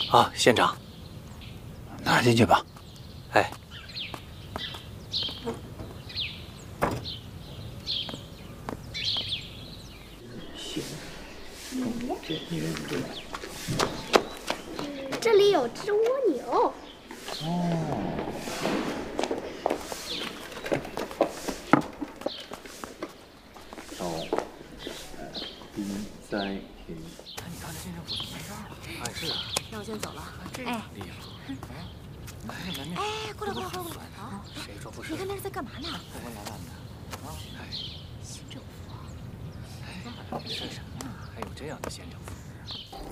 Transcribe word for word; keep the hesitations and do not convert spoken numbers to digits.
啊，县长， 拿进去吧。 哎。 这里有只蜗牛。 哦。到冰灾平。 哎，你刚才县政府怎么办事了？哎，是啊。 那我先走了。 这哎， 厉害。哎，门面。 哎，过来过来过来过来！啊， 谁说不是？ 你跟那是在干嘛呢？ 破破烂烂的。啊，哎。 县政府。 哎，是什么呀？还有这样的县政府？